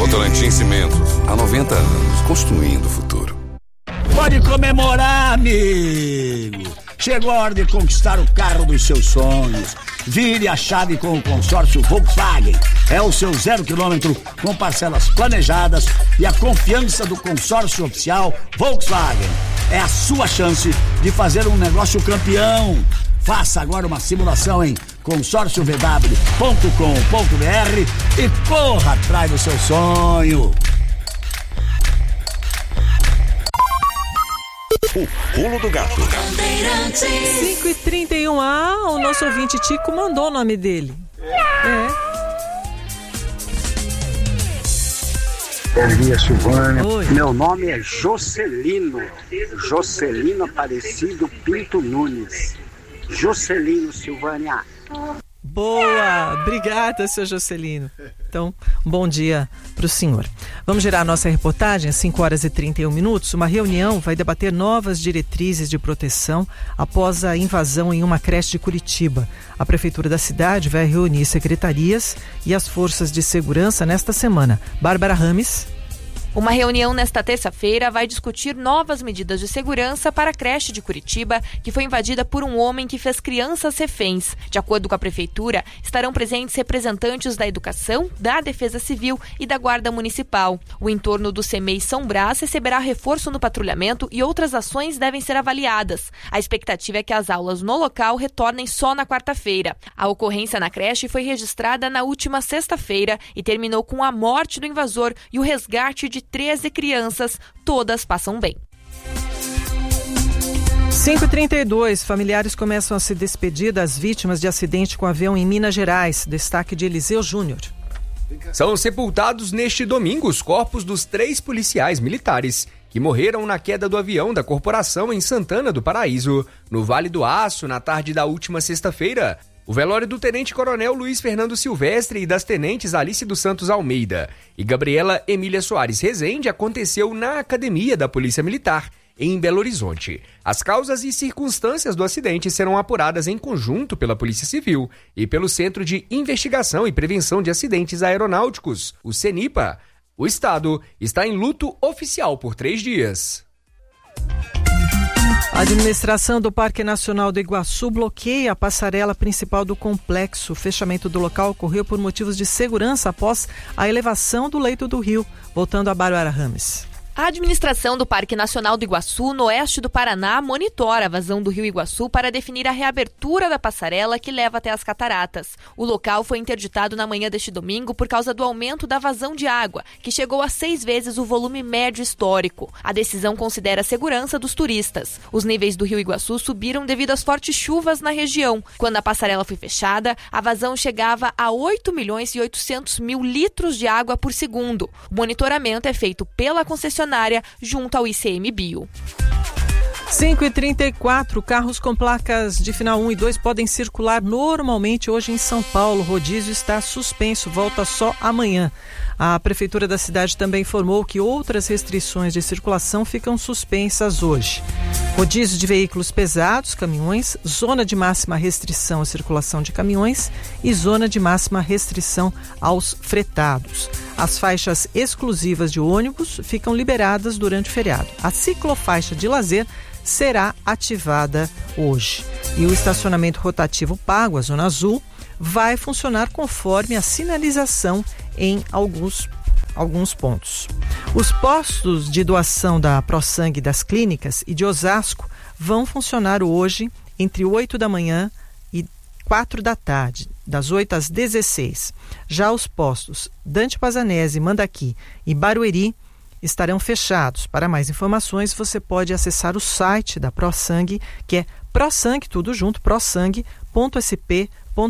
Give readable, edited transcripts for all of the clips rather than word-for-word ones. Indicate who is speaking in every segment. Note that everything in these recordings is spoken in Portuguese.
Speaker 1: Votorantim Cimentos, há 90 anos, construindo o futuro.
Speaker 2: Pode comemorar, amigo! Chegou a hora de conquistar o carro dos seus sonhos. Vire a chave com o consórcio Volkswagen. É o seu 0 km com parcelas planejadas e a confiança do consórcio oficial Volkswagen. É a sua chance de fazer um negócio campeão. Faça agora uma simulação em consórciovw.com.br e corra atrás do seu sonho.
Speaker 3: O pulo do gato.
Speaker 4: 5h31, o nosso ouvinte Tico mandou o nome dele.
Speaker 5: Bom dia, Silvânia.
Speaker 4: Oi.
Speaker 5: Meu nome é Jocelino Aparecido Pinto Nunes. Jocelino, Silvânia.
Speaker 4: Boa, obrigada, seu Jocelino. Então, bom dia para o senhor. Vamos girar a nossa reportagem às 5h31. Uma reunião vai debater novas diretrizes de proteção após a invasão em uma creche de Curitiba. A prefeitura da cidade vai reunir secretarias e as forças de segurança nesta semana. Bárbara Rames.
Speaker 6: Uma reunião nesta terça-feira vai discutir novas medidas de segurança para a creche de Curitiba, que foi invadida por um homem que fez crianças reféns. De acordo com a prefeitura, estarão presentes representantes da educação, da Defesa Civil e da Guarda Municipal. O entorno do CEMEI São Brás receberá reforço no patrulhamento e outras ações devem ser avaliadas. A expectativa é que as aulas no local retornem só na quarta-feira. A ocorrência na creche foi registrada na última sexta-feira e terminou com a morte do invasor e o resgate de 13 crianças, todas passam bem.
Speaker 4: 5h32, familiares começam a se despedir das vítimas de acidente com avião em Minas Gerais. Destaque de Eliseu Júnior.
Speaker 7: São sepultados neste domingo os corpos dos 3 policiais militares que morreram na queda do avião da corporação em Santana do Paraíso, no Vale do Aço, na tarde da última sexta-feira. O velório do tenente-coronel Luiz Fernando Silvestre e das tenentes Alice dos Santos Almeida e Gabriela Emília Soares Rezende aconteceu na Academia da Polícia Militar, em Belo Horizonte. As causas e circunstâncias do acidente serão apuradas em conjunto pela Polícia Civil e pelo Centro de Investigação e Prevenção de Acidentes Aeronáuticos, o CENIPA. O Estado está em luto oficial por 3 dias.
Speaker 4: A administração do Parque Nacional do Iguaçu bloqueia a passarela principal do complexo. O fechamento do local ocorreu por motivos de segurança após a elevação do leito do rio. Voltando a Bárbara Rames.
Speaker 6: A administração do Parque Nacional do Iguaçu, no oeste do Paraná, monitora a vazão do rio Iguaçu para definir a reabertura da passarela que leva até as cataratas. O local foi interditado na manhã deste domingo por causa do aumento da vazão de água, que chegou a 6 vezes o volume médio histórico. A decisão considera a segurança dos turistas. Os níveis do rio Iguaçu subiram devido às fortes chuvas na região. Quando a passarela foi fechada, a vazão chegava a 8.800.000 litros de água por segundo. O monitoramento é feito pela concessionária junto ao ICMBio.
Speaker 4: 5h34, carros com placas de final 1 e 2 podem circular normalmente hoje em São Paulo. O rodízio está suspenso, volta só amanhã. A Prefeitura da cidade também informou que outras restrições de circulação ficam suspensas hoje. Rodízio de veículos pesados, caminhões, zona de máxima restrição à circulação de caminhões e zona de máxima restrição aos fretados. As faixas exclusivas de ônibus ficam liberadas durante o feriado. A ciclofaixa de lazer será ativada hoje. E o estacionamento rotativo pago, a Zona Azul, vai funcionar conforme a sinalização em alguns pontos. Os postos de doação da ProSangue das clínicas e de Osasco vão funcionar hoje entre 8 da manhã e 4 da tarde, das 8 às 16. Já os postos Dante Pazanese, Mandaqui e Barueri estarão fechados. Para mais informações, você pode acessar o site da ProSangue, que é ProSangue, tudo junto, prosangue.sp.gov.br.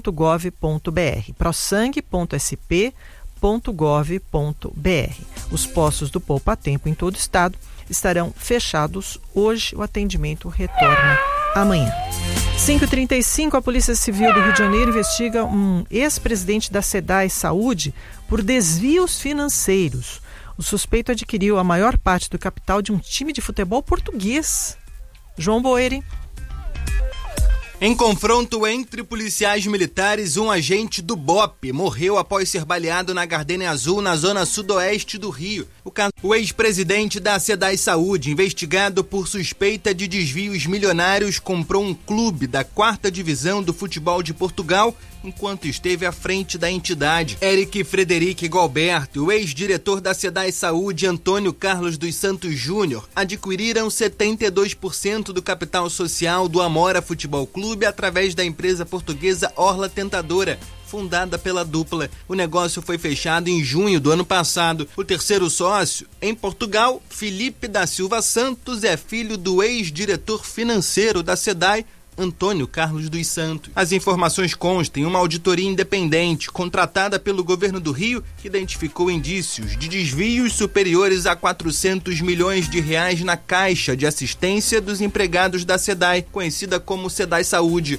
Speaker 4: prosangue.sp.gov.br. Os postos do Poupa Tempo em todo o estado estarão fechados hoje. O atendimento retorna amanhã. 5h35, a Polícia Civil do Rio de Janeiro investiga um ex-presidente da SEDAI Saúde por desvios financeiros. O suspeito adquiriu a maior parte do capital de um time de futebol português. João Boeri.
Speaker 8: Em confronto entre policiais militares, um agente do BOP morreu após ser baleado na Gardenia Azul, na zona sudoeste do Rio. O ex-presidente da SEDAI Saúde, investigado por suspeita de desvios milionários, comprou um clube da 4ª divisão do futebol de Portugal enquanto esteve à frente da entidade. Eric Frederic Galberto e o ex-diretor da SEDAI Saúde, Antônio Carlos dos Santos Júnior, adquiriram 72% do capital social do Amora Futebol Clube através da empresa portuguesa Orla Tentadora, fundada pela dupla. O negócio foi fechado em junho do ano passado. O terceiro sócio, em Portugal, Felipe da Silva Santos, é filho do ex-diretor financeiro da SEDAI, Antônio Carlos dos Santos. As informações constam em uma auditoria independente contratada pelo governo do Rio, que identificou indícios de desvios superiores a 400 milhões de reais na caixa de assistência dos empregados da SEDAI, conhecida como SEDAI Saúde.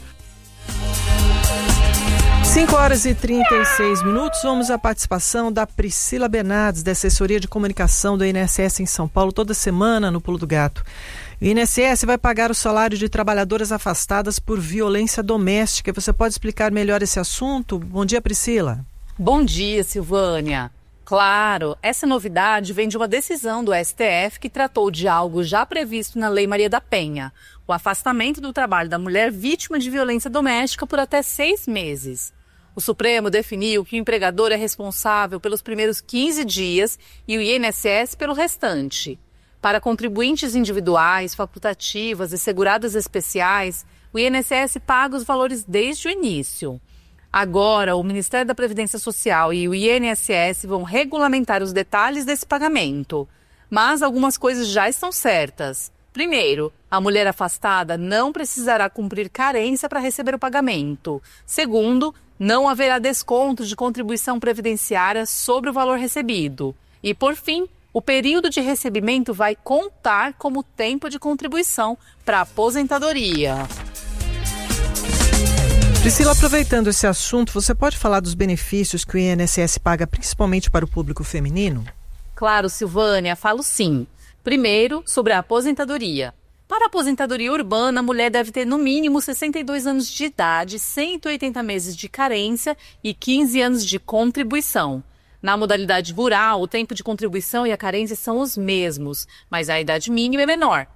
Speaker 4: 5h36. Vamos à participação da Priscila Bernardes, da Assessoria de Comunicação do INSS em São Paulo, toda semana no Pulo do Gato. O INSS vai pagar o salário de trabalhadoras afastadas por violência doméstica. Você pode explicar melhor esse assunto? Bom dia, Priscila.
Speaker 9: Bom dia, Silvânia. Claro, essa novidade vem de uma decisão do STF que tratou de algo já previsto na Lei Maria da Penha, o afastamento do trabalho da mulher vítima de violência doméstica por até 6 meses. O Supremo definiu que o empregador é responsável pelos primeiros 15 dias e o INSS pelo restante. Para contribuintes individuais, facultativas e seguradas especiais, o INSS paga os valores desde o início. Agora, o Ministério da Previdência Social e o INSS vão regulamentar os detalhes desse pagamento. Mas algumas coisas já estão certas. Primeiro, a mulher afastada não precisará cumprir carência para receber o pagamento. Segundo, não haverá desconto de contribuição previdenciária sobre o valor recebido. E, por fim, o período de recebimento vai contar como tempo de contribuição para a aposentadoria.
Speaker 4: Priscila, aproveitando esse assunto, você pode falar dos benefícios que o INSS paga principalmente para o público feminino?
Speaker 9: Claro, Silvânia, falo sim. Primeiro, sobre a aposentadoria. Para a aposentadoria urbana, a mulher deve ter no mínimo 62 anos de idade, 180 meses de carência e 15 anos de contribuição. Na modalidade rural, o tempo de contribuição e a carência são os mesmos, mas a idade mínima é menor,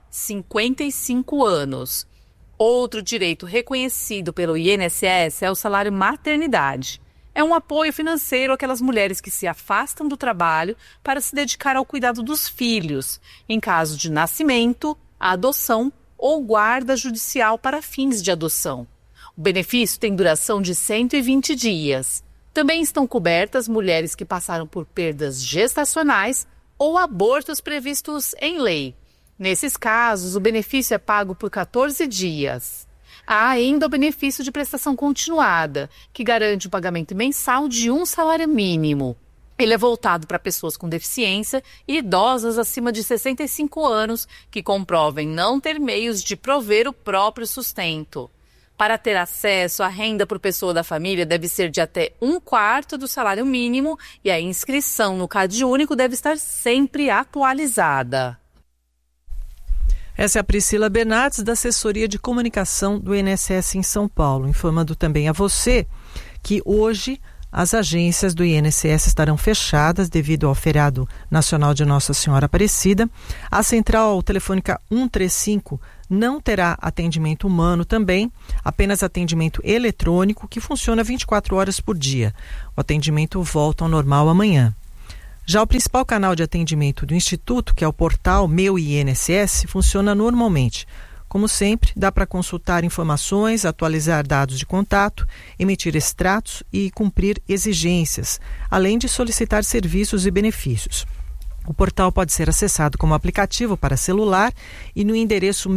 Speaker 9: 55 anos. Outro direito reconhecido pelo INSS é o salário maternidade. É um apoio financeiro àquelas mulheres que se afastam do trabalho para se dedicar ao cuidado dos filhos, em caso de nascimento, adoção ou guarda judicial para fins de adoção. O benefício tem duração de 120 dias. Também estão cobertas mulheres que passaram por perdas gestacionais ou abortos previstos em lei. Nesses casos, o benefício é pago por 14 dias. Há ainda o benefício de prestação continuada, que garante o pagamento mensal de um salário mínimo. Ele é voltado para pessoas com deficiência e idosas acima de 65 anos que comprovem não ter meios de prover o próprio sustento. Para ter acesso, a renda por pessoa da família deve ser de até 1/4 do salário mínimo e a inscrição no CadÚnico deve estar sempre atualizada.
Speaker 4: Essa é a Priscila Bernardes, da Assessoria de Comunicação do INSS em São Paulo, informando também a você que hoje as agências do INSS estarão fechadas devido ao feriado nacional de Nossa Senhora Aparecida. A central telefônica 135 não terá atendimento humano também, apenas atendimento eletrônico que funciona 24 horas por dia. O atendimento volta ao normal amanhã. Já o principal canal de atendimento do Instituto, que é o portal Meu INSS, funciona normalmente. Como sempre, dá para consultar informações, atualizar dados de contato, emitir extratos e cumprir exigências, além de solicitar serviços e benefícios. O portal pode ser acessado como aplicativo para celular e no endereço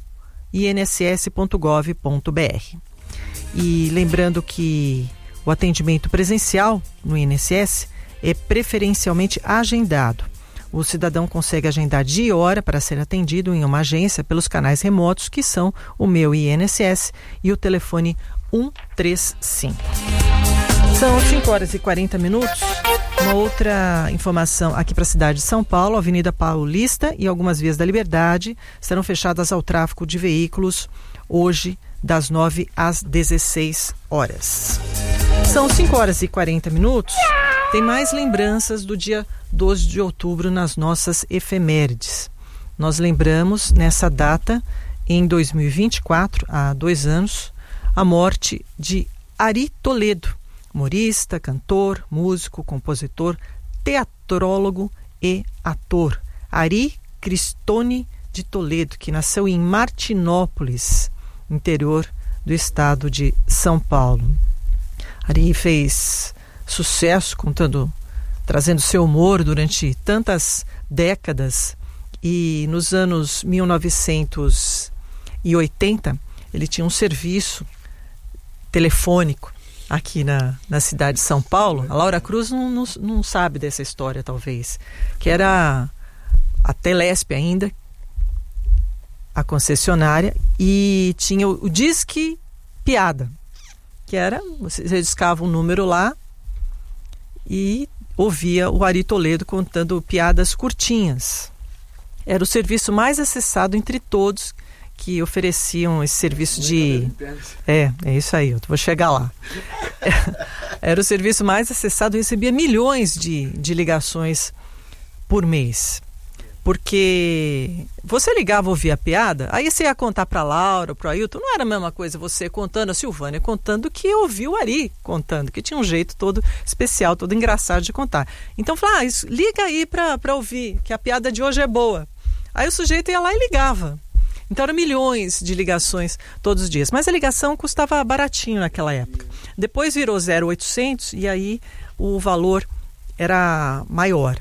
Speaker 4: meuinss.gov.br. E lembrando que o atendimento presencial no INSS é preferencialmente agendado. O cidadão consegue agendar dia e hora para ser atendido em uma agência pelos canais remotos, que são o Meu INSS e o telefone 135. São 5h40. Uma outra informação aqui para a cidade de São Paulo: a Avenida Paulista e algumas vias da Liberdade serão fechadas ao tráfego de veículos hoje, das 9 às 16 horas. São 5 horas e 40 minutos. Tem mais lembranças do dia 12 de outubro nas nossas efemérides. Nós lembramos nessa data, em 2024, há 2 anos, a morte de Ari Toledo, humorista, cantor, músico, compositor, teatrólogo e ator. Ari Cristone de Toledo, que nasceu em Martinópolis, interior do estado de São Paulo. Ari fez sucesso trazendo seu humor durante tantas décadas, e nos anos 1980 ele tinha um serviço telefônico aqui na cidade de São Paulo. A Laura Cruz não sabe dessa história, talvez, que era a Telesp ainda, a concessionária, e tinha o Disque Piada, que era, você discava um número lá e ouvia o Ari Toledo contando piadas curtinhas. Era o serviço mais acessado entre todos que ofereciam esse serviço de... É isso aí, eu vou chegar lá. Era o serviço mais acessado, recebia milhões de ligações por mês. Porque você ligava, ouvia a piada, aí você ia contar para a Laura, para o Ailton, não era a mesma coisa você contando, a Silvânia contando, que ouviu o Ari contando, que tinha um jeito todo especial, todo engraçado de contar. Então, falava, liga aí para ouvir, que a piada de hoje é boa. Aí o sujeito ia lá e ligava. Então eram milhões de ligações todos os dias. Mas a ligação custava baratinho naquela época. Depois virou 0800 e aí o valor era maior.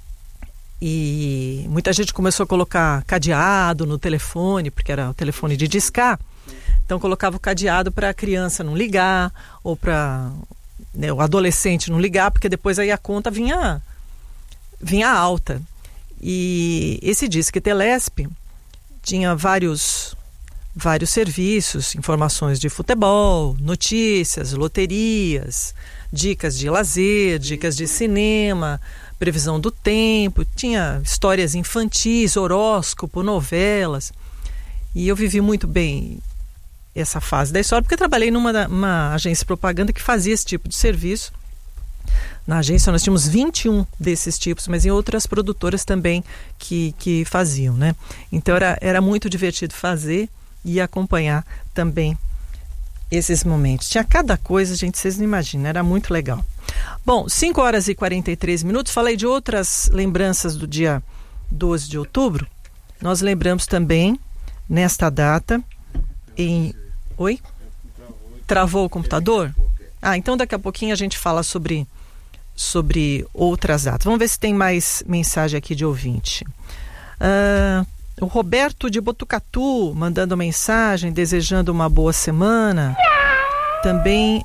Speaker 4: E muita gente começou a colocar cadeado no telefone, porque era o telefone de discar. Então colocava o cadeado para a criança não ligar, ou para o adolescente não ligar, porque depois aí a conta vinha alta. E esse Disque Telesp tinha vários serviços, informações de futebol, notícias, loterias, dicas de lazer, dicas de cinema, previsão do tempo, tinha histórias infantis, horóscopo, novelas. E eu vivi muito bem essa fase da história, porque eu trabalhei numa agência de propaganda que fazia esse tipo de serviço. Na agência nós tínhamos 21 desses tipos, mas em outras produtoras também que faziam, né? Então era muito divertido fazer e acompanhar também esses momentos. Tinha cada coisa, gente, vocês não imaginam, era muito legal. Bom, 5 horas e 43 minutos, falei de outras lembranças do dia 12 de outubro. Nós lembramos também, nesta data, Oi? Travou o computador? Então daqui a pouquinho a gente fala sobre outras datas. Vamos ver se tem mais mensagem aqui de ouvinte. O Roberto de Botucatu mandando mensagem, desejando uma boa semana. Também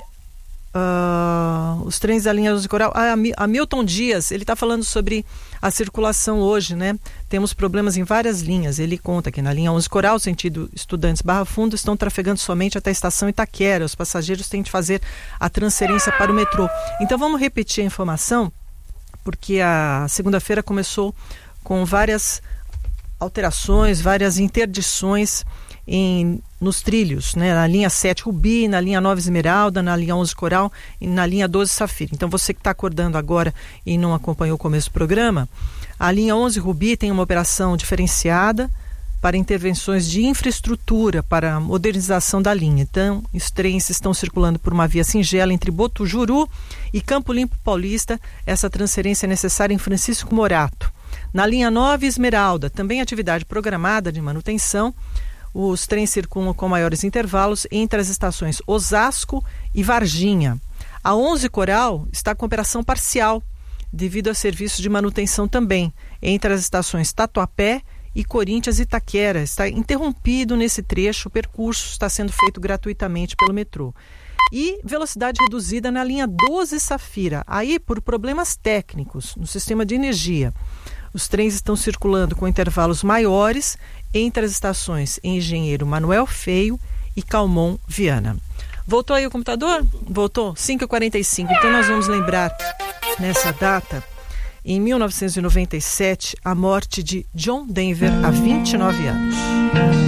Speaker 4: os trens da linha 11 Coral. A Milton Dias, ele está falando sobre a circulação hoje, né? Temos problemas em várias linhas. Ele conta que na linha 11 Coral, sentido Estudantes/Barra Funda, estão trafegando somente até a estação Itaquera. Os passageiros têm de fazer a transferência para o metrô. Então vamos repetir a informação, porque a segunda-feira começou com várias alterações, várias interdições nos trilhos, né? Na linha 7 Rubi, na linha 9 Esmeralda, na linha 11 Coral e na linha 12 Safira. Então você que está acordando agora e não acompanhou o começo do programa, a linha 11 Rubi tem uma operação diferenciada para intervenções de infraestrutura para a modernização da linha. Então os trens estão circulando por uma via singela entre Botujuru e Campo Limpo Paulista. Essa transferência é necessária em Francisco Morato. Na linha 9 Esmeralda, também atividade programada de manutenção. Os trens circulam com maiores intervalos entre as estações Osasco e Varginha. A 11 Coral está com operação parcial, devido a serviços de manutenção também, entre as estações Tatuapé e Corinthians e Itaquera. Está interrompido nesse trecho, o percurso está sendo feito gratuitamente pelo metrô. E velocidade reduzida na linha 12 Safira, aí por problemas técnicos no sistema de energia. Os trens estão circulando com intervalos maiores entre as estações Engenheiro Manuel Feio e Calmon Viana. Voltou aí o computador? Voltou? 5h45. Então nós vamos lembrar nessa data, em 1997, a morte de John Denver, há 29 anos.